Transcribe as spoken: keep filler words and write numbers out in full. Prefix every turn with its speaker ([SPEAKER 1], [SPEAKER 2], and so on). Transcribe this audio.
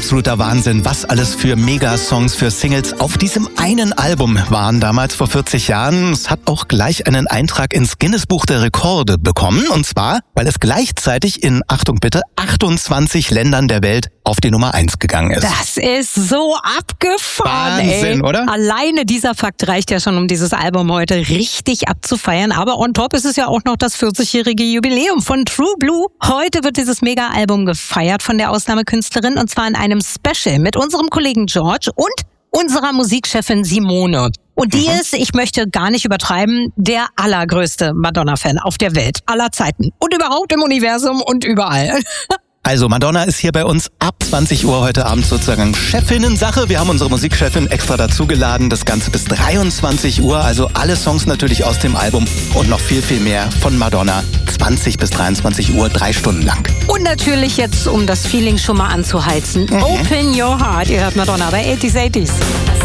[SPEAKER 1] absoluter Wahnsinn, was alles für Megasongs, für Singles auf diesem einen Album waren damals vor vierzig Jahren. Es hat auch gleich einen Eintrag ins Guinness-Buch der Rekorde bekommen. Und zwar, weil es gleichzeitig in, Achtung bitte, achtundzwanzig Ländern der Welt auf die Nummer eins gegangen ist.
[SPEAKER 2] Das ist so abgefahren,
[SPEAKER 1] Wahnsinn,
[SPEAKER 2] ey.
[SPEAKER 1] oder?
[SPEAKER 2] Alleine dieser Fakt reicht ja schon, um dieses Album heute richtig abzufeiern. Aber on top ist es ja auch noch das vierzigjährige Jubiläum von True Blue. Heute wird dieses Mega-Album gefeiert von der Ausnahmekünstlerin und zwar in einem Special mit unserem Kollegen George und unserer Musikchefin Simone. Und die mhm. ist, ich möchte gar nicht übertreiben, der allergrößte Madonna-Fan auf der Welt aller Zeiten. Und überhaupt im Universum und überall.
[SPEAKER 1] Also Madonna ist hier bei uns ab zwanzig Uhr heute Abend sozusagen Chefinnen-Sache. Wir haben unsere Musikchefin extra dazugeladen. Das Ganze bis dreiundzwanzig Uhr. Also alle Songs natürlich aus dem Album und noch viel, viel mehr von Madonna. zwanzig bis dreiundzwanzig Uhr, drei Stunden lang.
[SPEAKER 2] Und natürlich jetzt, um das Feeling schon mal anzuheizen, mhm. Open Your Heart. Ihr hört Madonna bei achtziger, achtziger.